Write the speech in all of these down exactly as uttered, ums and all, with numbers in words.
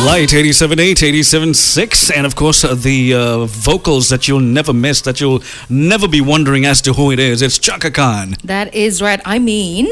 Light eighty-seven point eight, eighty-seven point six, and of course uh, the uh, vocals that you'll never miss, that you'll never be wondering as to who it is. It's Chaka Khan. That is right. I mean,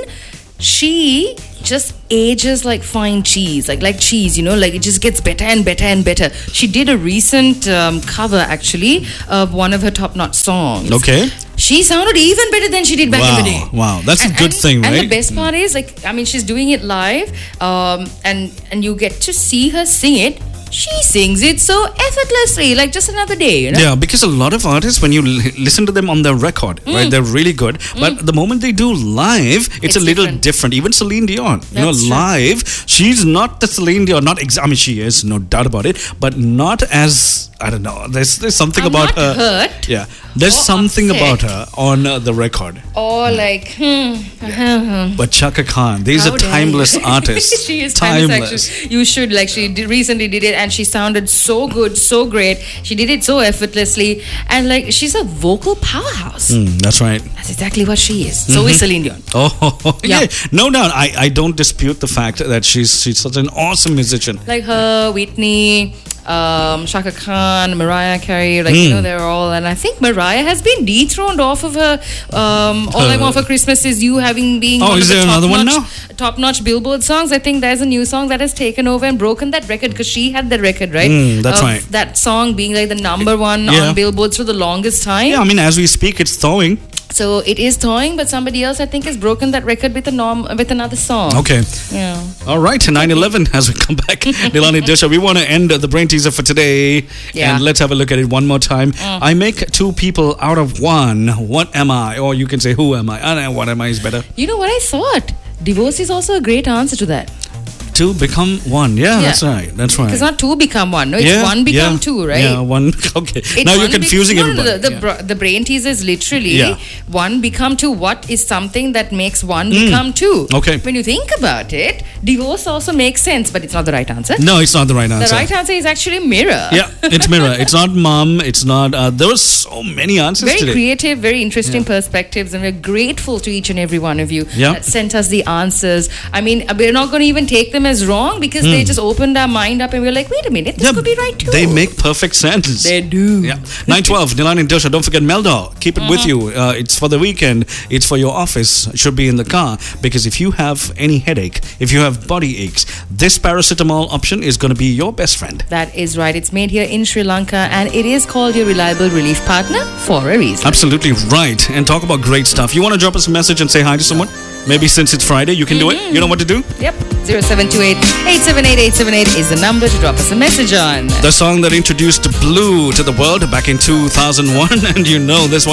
she just ages like fine cheese, like like cheese, you know, like it just gets better and better and better. She did a recent um, cover actually of one of her top-notch songs. Okay. She sounded even better than she did back wow, in the day. Wow, that's and, a good and, thing, right? And the best part is, like, I mean, she's doing it live, um, and and you get to see her sing it. She sings it so effortlessly, like just another day, you know? Yeah, because a lot of artists, when you l- listen to them on their record, mm. right, they're really good. Mm. But the moment they do live, it's, it's a little different. different. Even Celine Dion, That's you know, true. live, she's not the Celine Dion. Not ex- I mean, she is, no doubt about it, but not as, I don't know. There's there's something I'm about not her. Hurt Yeah, there's something upset. about her on uh, the record. Or like, hmm. Yeah. But Chaka Khan, these How are timeless you? artists. She is timeless. timeless. Actually. You should, like, she did, recently did it, and she sounded so good, so great. She did it so effortlessly, and like, she's a vocal powerhouse. Mm, that's right. That's exactly what she is. Mm-hmm. So is Celine Dion. Oh, yeah. yeah. No doubt. I, I don't dispute the fact that she's she's such an awesome musician. Like her, Whitney, um, Chaka Khan, Mariah Carey, like, mm. you know, they're all, and I think Mariah has been dethroned off of her, um, All uh, I Want for Christmas Is You, having been oh, one is of the there another one now? top-notch Billboard songs. I think there's a new song that has taken over and broken that record, because she had that record, right? Mm, that's of right. That song being like the number one yeah. on Billboards for the longest time. Yeah, I mean, as we speak, it's thawing. So it is thawing, but somebody else, I think, has broken that record with a norm with another song. Okay. Yeah. All right. nine eleven as we come back. Nilani Disha, we want to end the brain teaser for today. Yeah. And let's have a look at it one more time. Mm. I make two people out of one. What am I? Or you can say, who am I? I don't know, what am I is better. You know what I thought? Divorce is also a great answer to that. Two become one. Yeah, yeah, that's right. That's right. It's not two become one. No, it's yeah, one become yeah, two, right? Yeah, one. Okay. It's now you're confusing be- no, everybody. No, no, the, the, yeah. br- the brain teaser is literally yeah. one become two. What is something that makes one mm. become two? Okay. When you think about it, divorce also makes sense, but it's not the right answer. No, it's not the right answer. The right answer is actually mirror. Yeah, it's mirror. It's not mom. It's not. Uh, there were so many answers Very today. creative, very interesting yeah. perspectives, and we're grateful to each and every one of you yeah. that sent us the answers. I mean, we're not going to even take them as wrong, because mm. they just opened our mind up and we were like, wait a minute, this yeah, could be right too. They make perfect sense. They do. Yeah. nine twelve, Nilani and Disha. Don't forget Meldor. Keep it mm-hmm. with you. Uh, it's for the weekend. It's for your office. It should be in the car. Because if you have any headache, if you have body aches, this paracetamol option is going to be your best friend. That is right. It's made here in Sri Lanka, and it is called your reliable relief partner for a reason. Absolutely right. And talk about great stuff. You want to drop us a message and say hi to someone? Maybe since it's Friday, you can mm-hmm. do it. You know what to do? Yep. zero seven two eight, eight seven eight, eight seven eight is the number to drop us a message on. The song that introduced Blue to the world back in two thousand one. And you know this one.